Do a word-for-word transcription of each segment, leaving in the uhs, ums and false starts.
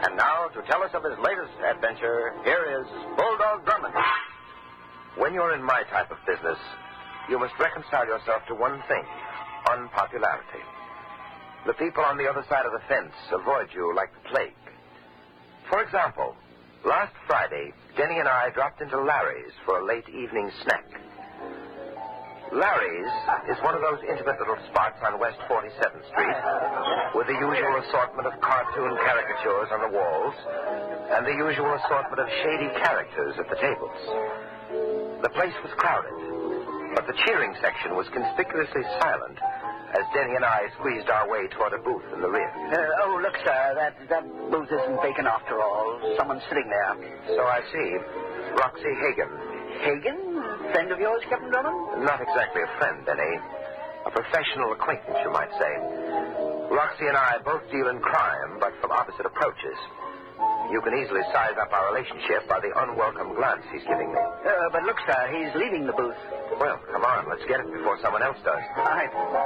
And now, to tell us of his latest adventure, here is Bulldog Drummond. When you're in my type of business, you must reconcile yourself to one thing, unpopularity. The people on the other side of the fence avoid you like the plague. For example, last Friday, Denny and I dropped into Larry's for a late evening snack. Larry's is one of those intimate little spots on West forty-seventh Street with the usual assortment of cartoon caricatures on the walls and the usual assortment of shady characters at the tables. The place was crowded, but the cheering section was conspicuously silent as Denny and I squeezed our way toward a booth in the rear. Uh, oh, look, sir, that, that booth isn't vacant after all. Someone's sitting there. So I see. Roxy Hagan. Hagen? Friend of yours, Captain Drummond? Not exactly a friend, Denny. A professional acquaintance, you might say. Roxy and I both deal in crime, but from opposite approaches. You can easily size up our relationship by the unwelcome glance he's giving me. Uh, but look, sir, he's leaving the booth. Well, come on, let's get it before someone else does. All right.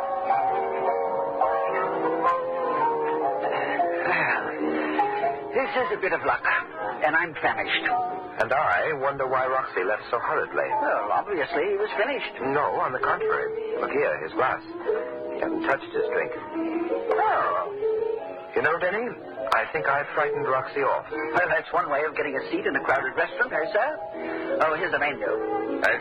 This is a bit of luck, and I'm famished. And I wonder why Roxy left so hurriedly. Well, obviously he was finished. No, on the contrary. Look here, his glass. He hasn't touched his drink. Oh. You know, Denny, I think I frightened Roxy off. Well, that's one way of getting a seat in a crowded restaurant, eh, sir? Oh, here's the menu. I